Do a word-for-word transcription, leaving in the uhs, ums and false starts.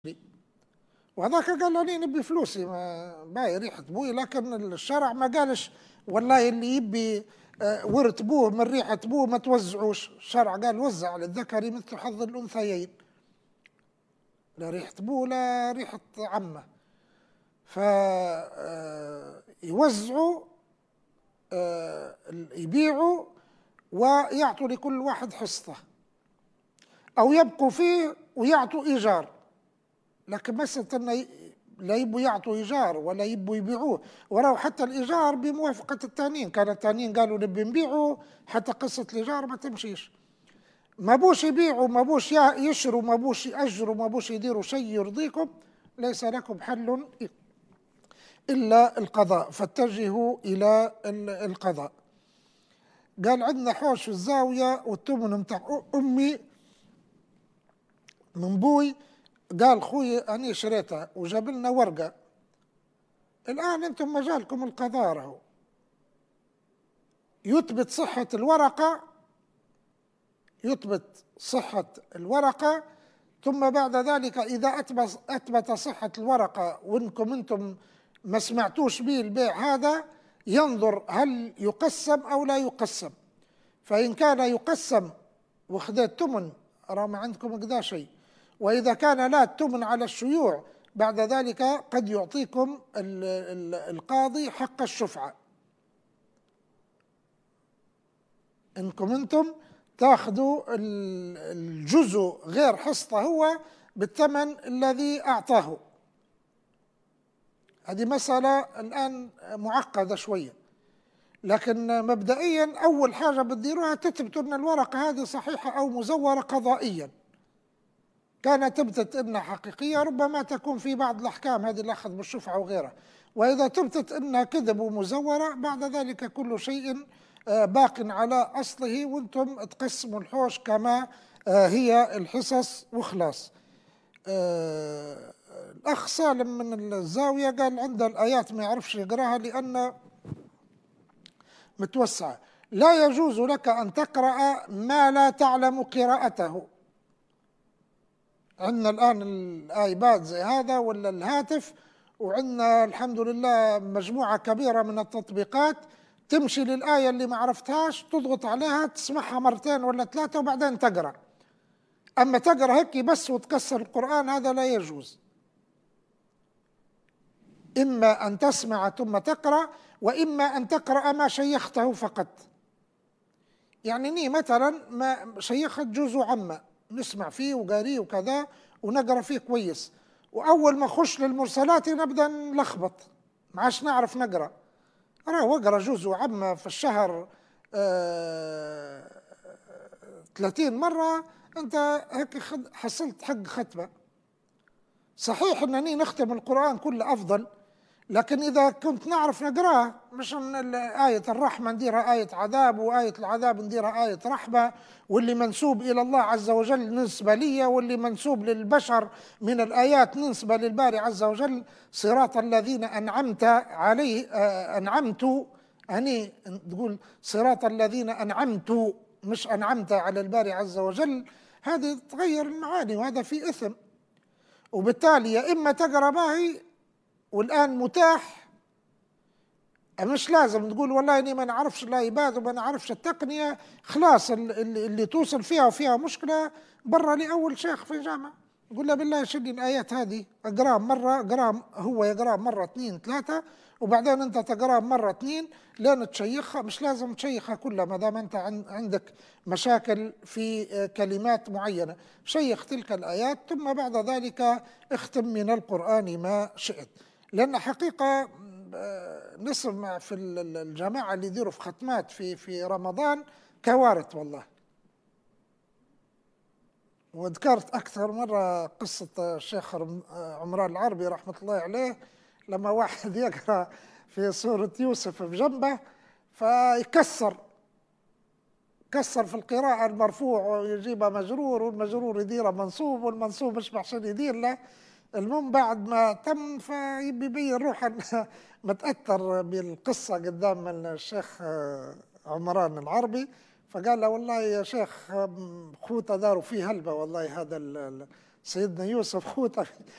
وهذاك قال لي نبي فلوسي، ما باي ريحة بوي، لكن الشرع ما قالش والله اللي يبي آه، ورث بوه من ريحة بوه ما توزعوش. الشرع قال وزع للذكر مثل حظ الأنثيين، لا ريحة بوه لا ريحة عمه. فيوزعوا يبيعوا ويعطوا لكل واحد حصته، أو يبقوا فيه ويعطوا إيجار. لكن مسألة أنه لا يبوا يعطوا إيجار ولا يبوا يبيعوه، وراه حتى الإيجار بموافقة التانيين. كان التانيين قالوا نبي نبيعوا، حتى قصة الإيجار ما تمشيش. ما بوش يبيعوا، ما بوش يشروا، ما بوش يأجروا، ما بوش يديروا شيء يرضيكم، ليس لكم حل إلا القضاء، فاتجهوا إلى القضاء. قال عندنا حوش في الزاوية والتمن متاع أمي من بوي، قال خوي أنا شريتها وجاب لنا ورقة. الآن أنتم مجالكم القضاء، راهو يثبت صحة الورقة، يثبت صحة الورقة، ثم بعد ذلك إذا أثبت صحة الورقة وإنكم أنتم ما سمعتوش به البيع هذا، ينظر هل يقسم أو لا يقسم. فإن كان يقسم وخذت تمن راه ما عندكم كذا شيء، وإذا كان لا تمن على الشيوع بعد ذلك قد يعطيكم القاضي حق الشفعة، إنكم أنتم تأخذوا الجزء غير حصته هو بالثمن الذي أعطاه. هذه مسألة الآن معقدة شوية، لكن مبدئيا أول حاجة بتديروها تثبتوا أن الورقة هذه صحيحة أو مزورة قضائيا. كانت تثبت أنها حقيقية ربما تكون في بعض الأحكام هذه الأخذ بالشفعة وغيرها، وإذا تثبت أنها كذب ومزورة بعد ذلك كل شيء باق على أصله، وأنتم تقسموا الحوش كما هي الحصص وخلاص. الأخ سالم من الزاوية قال عنده الآيات ما يعرفش يقراها لأن متوسعة. لا يجوز لك أن تقرأ ما لا تعلم قراءته. عندنا الآن الآيباد زي هذا ولا الهاتف، وعندنا الحمد لله مجموعة كبيرة من التطبيقات، تمشي للآية اللي ما عرفتهاش تضغط عليها تسمعها مرتين ولا ثلاثة وبعدين تقرأ. أما تقرأ هيك بس وتكسر القرآن هذا لا يجوز. إما أن تسمع ثم تقرأ، وإما أن تقرأ ما شيخته فقط. يعني ني مثلا ما شيخت جزء عما نسمع فيه وقاريه وكذا ونقرأ فيه كويس، وأول ما خش للمرسلات نبدأ نلخبط ما عادش نعرف نقرأ. أنا وقرأ جزء عما في الشهر آه ثلاثين مرة، أنت هيك حصلت حق ختمة. صحيح أنني نختم القرآن كله أفضل، لكن إذا كنت نعرف نقراه، مش أن آية الرحمة نديرها آية عذاب، وآية العذاب نديرها آية رحمة، واللي منسوب إلى الله عز وجل ننسبة لي، واللي منسوب للبشر من الآيات ننسبة للباري عز وجل. صراط الذين أنعمت عليه آه أنعمت، يعني تقول صراط الذين أنعمت مش أنعمت على الباري عز وجل، هذه تغير المعاني وهذا في إثم. وبالتالي يا إما تقرأ باهي والآن متاح، مش لازم تقول والله إني ما نعرفش الآيباد وما نعرفش التقنية، خلاص اللي, اللي توصل فيها وفيها مشكلة برا لي أول شيخ في جامعة يقول له بالله شدي الآيات هذه اقرأ مرة، اقرأ هو يقرأ مرة اثنين ثلاثة، وبعدين أنت تقرأ مرة اثنين لين تشيخها. مش لازم تشيخها كلها ما دام أنت عندك مشاكل في كلمات معينة، شيخ تلك الآيات ثم بعد ذلك اختم من القرآن ما شئت. لأن حقيقة نسمع في الجماعة اللي يديروا في ختمات في في رمضان كوارث والله. وذكرت أكثر مرة قصة الشيخ عمران العربي رحمة الله عليه، لما واحد يقرأ في سورة يوسف بجنبه فيكسر كسر في القراءة المرفوع ويجيبها مجرور، والمجرور يديره منصوب، والمنصوب مش عشان يدير له. المهم بعد ما تم فيبين روحا متأثر بالقصة قدام الشيخ عمران العربي، فقال له والله يا شيخ خوته داروا فيه هلبة والله، هذا سيدنا يوسف خوته